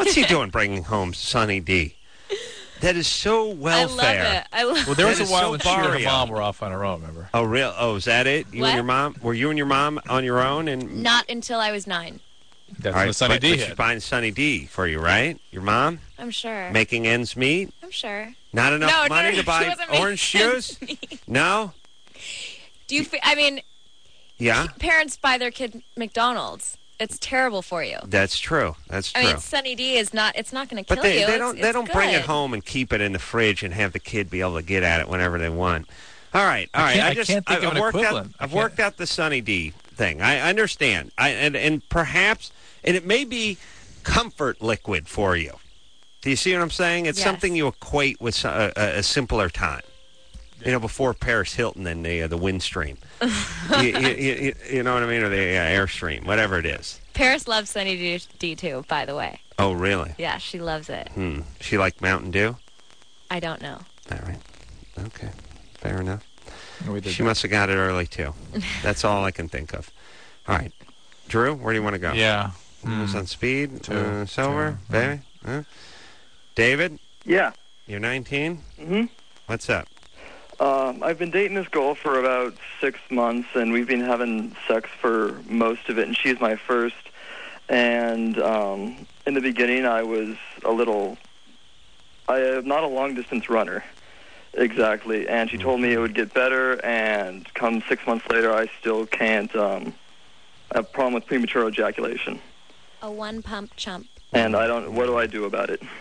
What's he doing bringing home Sunny D? That is so welfare. I love it. Well, there was That a is while so when she and her Barrio. mom were off on her own, remember? Oh, real? Oh, is that it? You and What? your mom? Were you and your mom on your own? And Not until I was 9. That's all when the Sunny but D she hit. finds Sunny D for you, right? Your mom I'm sure. making ends meet. I'm sure. Not enough No, money no, to she buy wasn't making orange shoes. No. Do you? I mean, Yeah, parents buy their kid McDonald's. It's terrible for you. that's true. That's true. I mean, Sunny D is not. It's not going to kill But they you. don't It's bring it good. home and keep it in the fridge and have the kid be able to get at it whenever they want. All right. I can't think of I've an worked out. equivalent. I've worked out the Sunny D thing. I understand. And perhaps it may be comfort liquid for you. Do you see what I'm saying? It's Yes. something you equate with a simpler time. You know, before Paris Hilton and the Windstream. you know what I mean? Or the Airstream, whatever it is. Paris loves Sunny D too, by the way. Oh, really? Yeah, she loves it. She like Mountain Dew? I don't know. All right. Okay. Fair enough. We did She that. must have got it early, too. That's all I can think of. All right. Drew, where do you want to go? Yeah. Who's on speed? Two. Silver? Two. Baby? David? Yeah. You're 19? Mm-hmm. What's up? I've been dating this girl for about 6 months, and we've been having sex for most of it, and she's my first. And in the beginning, I was I am not a long-distance runner, exactly, and she told me it would get better, and come 6 months later, I still can't, I have a problem with premature ejaculation. A one-pump chump. And what do I do about it?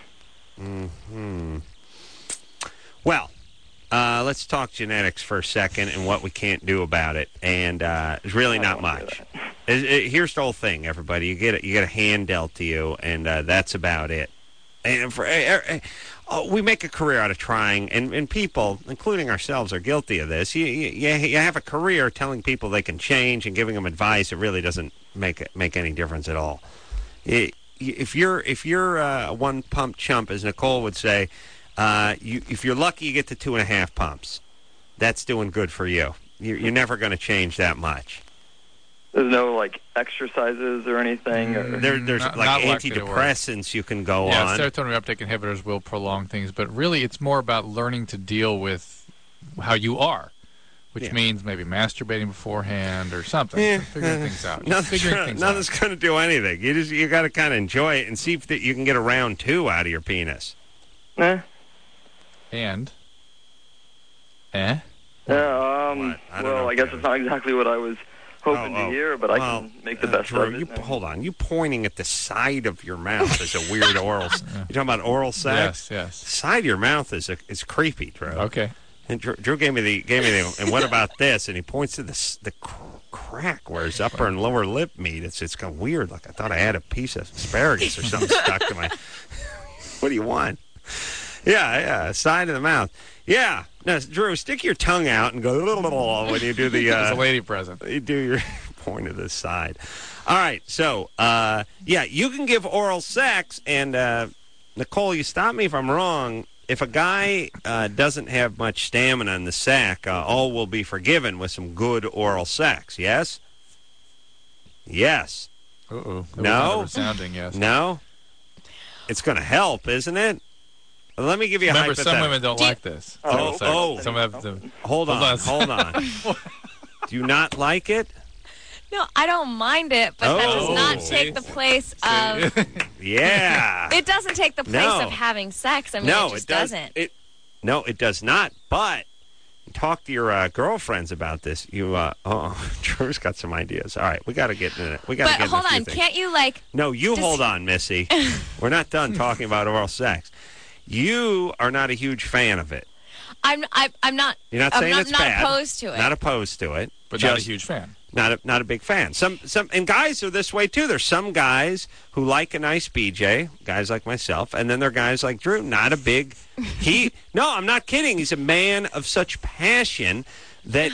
Well, let's talk genetics for a second and what we can't do about it. And it's really not much. Here's the whole thing, everybody. You get a hand dealt to you, and that's about it. And we make a career out of trying, and people, including ourselves, are guilty of this. You have a career telling people they can change and giving them advice. It really doesn't make any difference at all. If you're a one pump chump, as Nicole would say, if you're lucky, you get to 2.5 pumps. That's doing good for you. You're never going to change that much. There's no, like, exercises or anything? Or... There's Not like likely to work. antidepressants you can go Yeah, on. serotonin reuptake inhibitors will prolong things, but really it's more about learning to deal with how you are, which means maybe masturbating beforehand or something. Yeah. Figuring things out. Figuring things Nothing's out. going to do anything. You got to kind of enjoy it and see if you can get a round 2 out of your penis. And? Yeah, What? I don't know, I guess Kevin. it's not exactly what I was hoping to hear, but I can make the best Drew, of it. hold on. You pointing at the side of your mouth is a weird oral... You talking about oral sex? Yes. Side of your mouth is creepy, Drew. Okay. And Drew gave me the and what about this? And he points to the crack where his upper and lower lip meet. It's kind of weird. Like I thought I had a piece of asparagus or something stuck to my... What do you want? Yeah, side of the mouth. Yeah. No, Drew, stick your tongue out and go when you do the... It's a lady present. You do your point to the side. All right, so, you can give oral sex, and, Nicole, you stop me if I'm wrong. If a guy doesn't have much stamina in the sack, all will be forgiven with some good oral sex, yes? Yes. Uh-oh. No? Sounding, yes. No? It's going to help, isn't it? Let me give you a Remember, hypothetical. some women don't like this. Some have the... Hold on. Do you not like it? No, I don't mind it, but that does not see? take the place of... Yeah. It doesn't take the place No. of having sex. I mean, No, it just it does. doesn't. No, it does not. But talk to your girlfriends about this. Drew's got some ideas. All right, we got to get in it. We got to But get hold in a few on, things. can't you, like... No, you hold on, Missy. We're not done talking about oral sex. You are not a huge fan of it. I'm not... You're not saying it's not bad. opposed to it. Not opposed to it. But not a huge fan. Not a big fan. And guys are this way too. There's some guys who like a nice BJ, guys like myself, and then there are guys like Drew, not a big No, I'm not kidding. He's a man of such passion that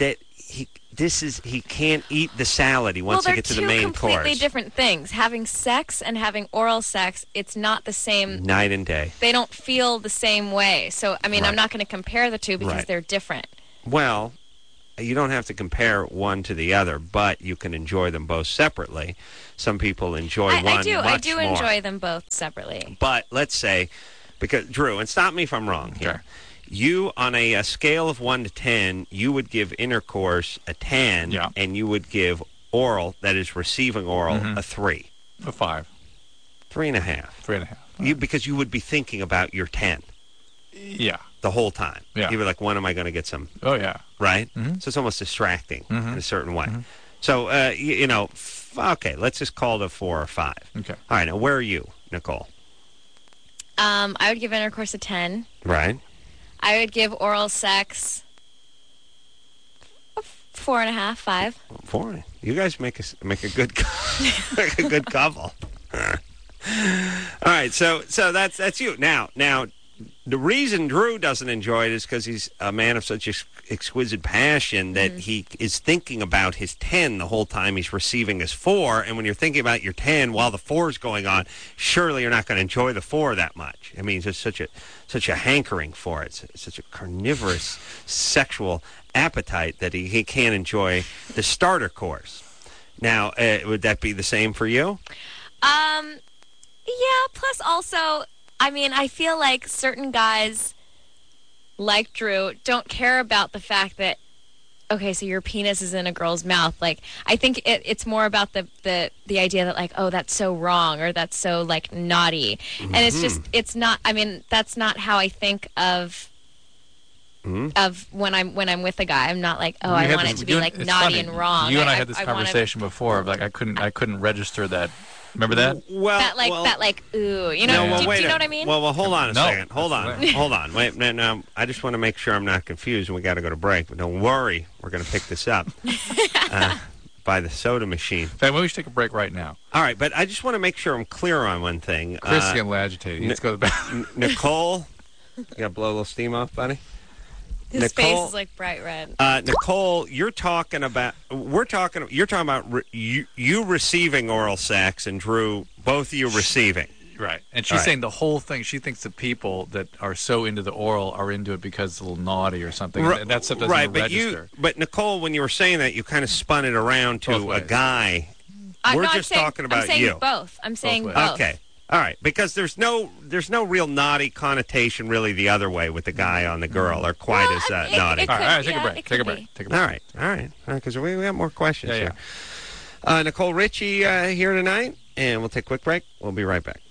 he can't eat the salad. He wants to get to the main they're two completely course. different things. Having sex and having oral sex, it's not the same. Night and day. They don't feel the same way. So, I mean, Right. I'm not going to compare the two because Right. they're different. Well, you don't have to compare one to the other, but you can enjoy them both separately. Some people enjoy one much more. I do enjoy them both separately. But let's say, because Drew, and stop me if I'm wrong here. Okay. You, on a scale of 1 to 10, you would give intercourse a 10, Yeah. and you would give oral, that is receiving oral, a 3. A 5. 3.5. 3.5. Because you would be thinking about your 10 Yeah. the whole time. Yeah. You'd be like, when am I going to get some, Oh, yeah. right? Mhm. So it's almost distracting in a certain way. Mm-hmm. So, okay, let's just call it a 4 or 5. Okay. All right, now where are you, Nicole? I would give intercourse a 10. Right. I would give oral sex a 4.5, 5. 4. You guys make a good make a good couple. All right, so that's you. Now the reason Drew doesn't enjoy it is because he's a man of such exquisite passion that he is thinking about his 10 the whole time he's receiving his 4. And when you're thinking about your 10 while the 4 is going on, surely you're not going to enjoy the 4 that much. I mean, it's just such a hankering for it, such a carnivorous sexual appetite that he can't enjoy the starter course. Now, would that be the same for you? Yeah, plus also, I mean, I feel like certain guys like Drew don't care about the fact that, okay, so your penis is in a girl's mouth. Like, I think it's more about the idea that, like, oh, that's so wrong or that's so, like, naughty. And it's just, it's not, I mean, that's not how I think of when I'm with a guy. I'm not like, oh, I want it to be, like, naughty and wrong. You and I had this conversation before of, like, I couldn't register that. Remember that? Well, ooh, you know, no, do you know what I mean? Well, hold on a No, second. Hold on. Wait, no, I just want to make sure I'm not confused, and we got to go to break. But don't worry, we're going to pick this up by the soda machine. In fact, we should take a break right now. All right, but I just want to make sure I'm clear on one thing. Chris is getting a little agitated. Let's go back. Nicole, you got to blow a little steam off, buddy? His face is like bright red. Nicole, you're talking about you receiving oral sex, and Drew, both of you receiving. Right. And she's saying the whole thing. She thinks the people that are so into the oral are into it because it's a little naughty or something. That stuff doesn't even register. But Nicole, when you were saying that, you kind of spun it around to a guy. We're just talking about you. I'm saying both. Okay. All right, because there's no real naughty connotation really the other way with the guy on the girl, or quite as naughty. All right, take a break. All right, because we have more questions here. Nicole Richie here tonight, and we'll take a quick break. We'll be right back.